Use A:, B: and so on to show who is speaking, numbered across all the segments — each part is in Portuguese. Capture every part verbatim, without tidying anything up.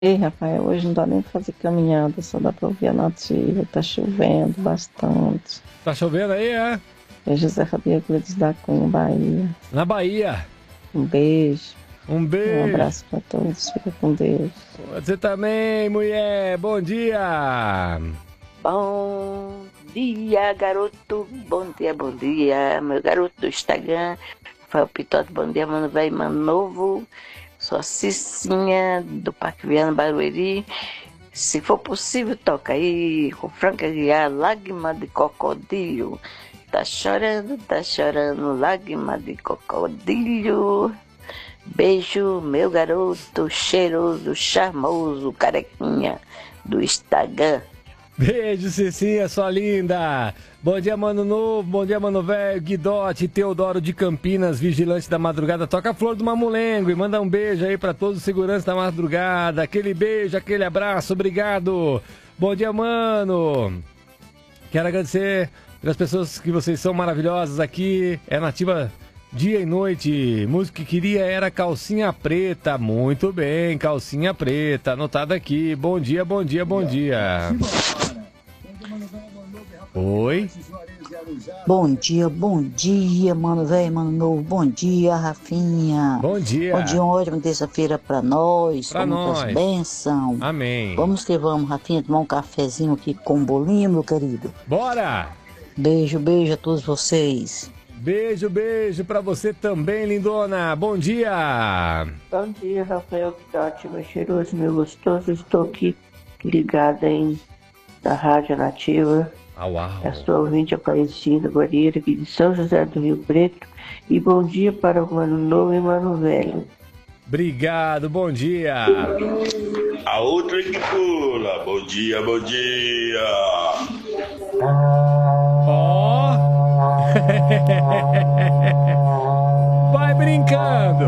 A: Ei, Rafael, hoje não dá nem pra fazer caminhada, só dá pra ouvir a nativa. Tá chovendo bastante.
B: Tá chovendo aí, é?
A: É José Fabiano Euclides da Cunha, Bahia.
B: Na Bahia.
A: Um beijo,
B: Um
A: um
B: beijo.
A: abraço pra todos, fica com Deus.
B: Você também, mulher. Bom dia.
C: Bom dia, garoto. Bom dia, bom dia. Meu garoto do Instagram. Rafael Pitote, bom dia, mano velho, mano novo. Sou a Cicinha do Parque Viana Barueri. Se for possível, toca aí com Franca Aguiar, Lágrima de Crocodilo. Tá chorando, tá chorando, lágrima de crocodilo. Beijo, meu garoto cheiroso, charmoso, carequinha do Instagram.
B: Beijo, Cicinha, sua linda. Bom dia, mano novo. Bom dia, mano velho. Guidote, Teodoro de Campinas, vigilante da madrugada. Toca a flor do mamulengo e manda um beijo aí pra todos os seguranças da madrugada. Aquele beijo, aquele abraço, obrigado. Bom dia, mano. Quero agradecer pelas pessoas que vocês são maravilhosas aqui. É nativa dia e noite. Música que queria era Calcinha Preta. Muito bem, Calcinha Preta. Anotado aqui. Bom dia, bom dia, bom dia. Oi.
D: Bom dia, bom dia, mano velho, mano novo. Bom dia, Rafinha.
B: Bom dia.
D: Bom dia, uma ótima terça-feira pra nós.
B: Pra
D: com muitas
B: nós.
D: bênçãos.
B: Amém.
D: Vamos que vamos, Rafinha, tomar um cafezinho aqui com um bolinho, meu querido.
B: Bora!
D: Beijo, beijo a todos vocês.
B: Beijo, beijo pra você também, lindona. Bom dia.
C: Bom dia, Rafael Pitote, meu cheiroso, meu gostoso. Estou aqui ligada em da Rádio Nativa.
B: Au, au.
C: É a sua ouvinte Aparecida Guarieira, aqui de São José do Rio Preto. E bom dia para o Mano Novo e Mano Velho.
B: Obrigado, bom dia.
E: A outra que pula. Bom dia, bom dia.
B: Ó. Vai brincando.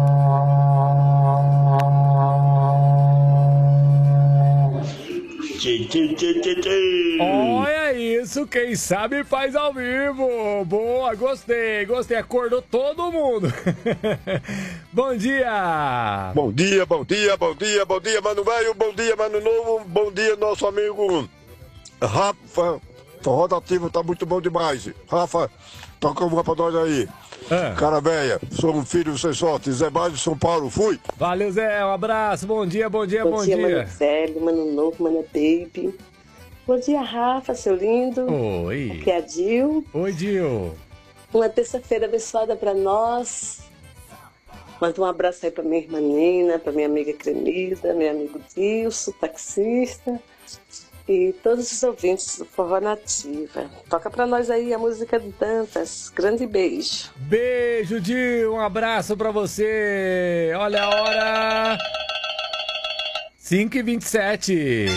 E: Tchê, tchê, tchê, tchê, tchê.
B: Olha isso, quem sabe faz ao vivo. Boa, gostei, gostei. Acordou todo mundo. Bom dia.
E: Bom dia, bom dia, bom dia, bom dia, mano velho, bom dia, mano novo, bom dia, nosso amigo Rafa. Forró da Ativa tá muito bom demais. Rafa, toca uma pra nós aí.
B: Ah.
E: Cara velha, sou um filho sem sorte, Zé Baixo de São Paulo, fui.
B: Valeu, Zé. Um abraço. Bom dia, bom dia, bom,
F: Bom dia,
B: dia.
F: mano velho, mano novo, mano baby. Bom dia, Rafa, seu lindo.
B: Oi.
F: Aqui é a Dil.
B: Oi, Dil.
F: Uma terça-feira abençoada pra nós. Manda um abraço aí pra minha irmã Nina, pra minha amiga Cremida, meu amigo Dilson, taxista. E todos os ouvintes do Forró Nativa. Toca pra nós aí a música do Dantas. Grande beijo.
B: Beijo, Dil. Um abraço pra você. Olha a hora. cinco e vinte e sete.